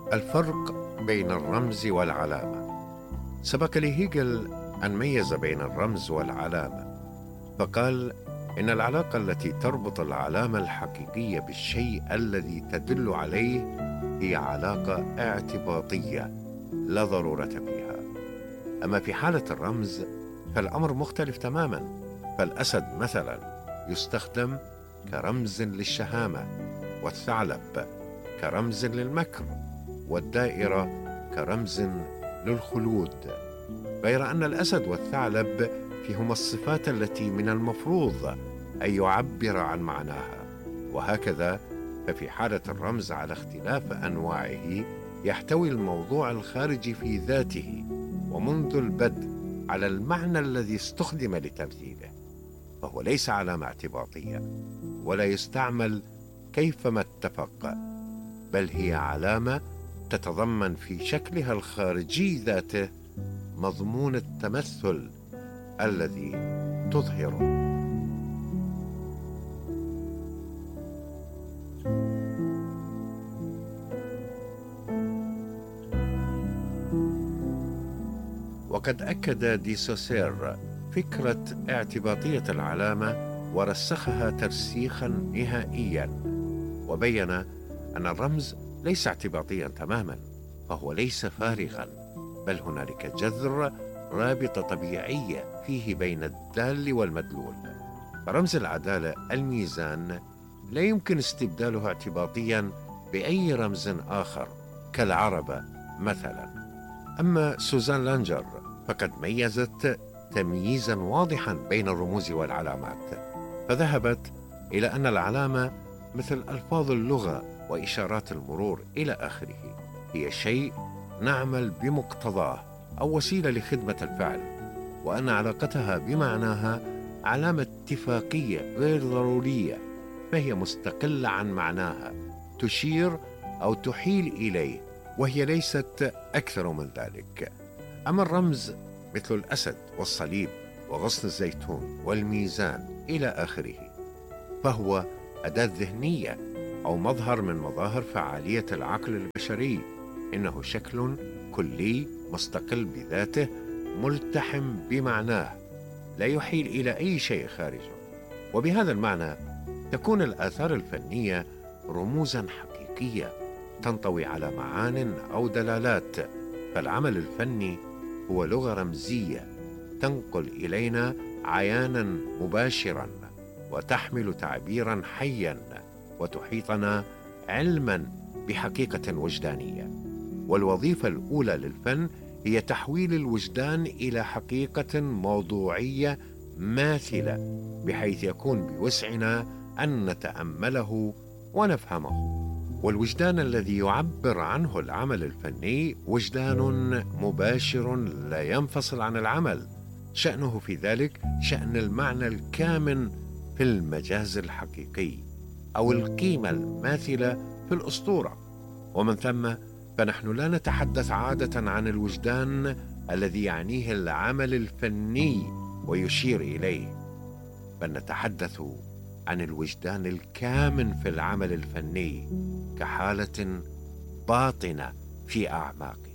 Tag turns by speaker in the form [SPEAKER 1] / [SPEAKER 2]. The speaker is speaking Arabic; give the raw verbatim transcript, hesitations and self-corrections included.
[SPEAKER 1] الفرق بين الرمز والعلامة. سبق لهيجل أن ميز بين الرمز والعلامة، فقال إن العلاقة التي تربط العلامة الحقيقية بالشيء الذي تدل عليه هي علاقة اعتباطية لا ضرورة فيها. أما في حالة الرمز فالأمر مختلف تماما، فالأسد مثلا يستخدم كرمز للشهامة، والثعلب كرمز للمكر، والدائرة كرمز للخلود، غير أن الأسد والثعلب فيهما الصفات التي من المفروض أن يعبر عن معناها. وهكذا ففي حالة الرمز على اختلاف أنواعه يحتوي الموضوع الخارجي في ذاته ومنذ البدء على المعنى الذي استخدم لتمثيله، فهو ليس علامة اعتباطية ولا يستعمل كيفما اتفق، بل هي علامة تتضمن في شكلها الخارجي ذاته مضمون التمثل الذي تظهره. وقد أكد دي سوسير فكرة اعتباطية العلامة ورسخها ترسيخا نهائيا، وبين أن الرمز ليس اعتباطيا تماما، فهو ليس فارغا، بل هنالك جذر رابطة طبيعية فيه بين الدال والمدلول. رمز العدالة الميزان لا يمكن استبداله اعتباطيا بأي رمز آخر كالعربة مثلا. أما سوزان لانجر فقد ميزت تمييزا واضحا بين الرموز والعلامات، فذهبت إلى أن العلامة مثل ألفاظ اللغة وإشارات المرور إلى آخره هي شيء نعمل بمقتضاه أو وسيلة لخدمة الفعل، وأن علاقتها بمعناها علامة اتفاقية غير ضرورية، فهي مستقلة عن معناها، تشير أو تحيل إليه، وهي ليست أكثر من ذلك. أما الرمز مثل الأسد والصليب وغصن الزيتون والميزان إلى آخره فهو أداة ذهنية أو مظهر من مظاهر فعالية العقل البشري، إنه شكل كلي مستقل بذاته ملتحم بمعناه لا يحيل إلى أي شيء خارجه. وبهذا المعنى تكون الآثار الفنية رموزا حقيقية تنطوي على معان أو دلالات، فالعمل الفني هو لغة رمزية تنقل إلينا عيانا مباشرا وتحمل تعبيرا حيا وتحيطنا علما بحقيقة وجدانية. والوظيفة الأولى للفن هي تحويل الوجدان إلى حقيقة موضوعية ماثلة، بحيث يكون بوسعنا أن نتأمله ونفهمه. والوجدان الذي يعبر عنه العمل الفني وجدان مباشر لا ينفصل عن العمل، شأنه في ذلك شأن المعنى الكامن في المجاز الحقيقي أو القيمة الماثلة في الأسطورة. ومن ثم فنحن لا نتحدث عادة عن الوجدان الذي يعنيه العمل الفني ويشير إليه، بل نتحدث عن الوجدان الكامن في العمل الفني كحالة باطنة في أعماقه.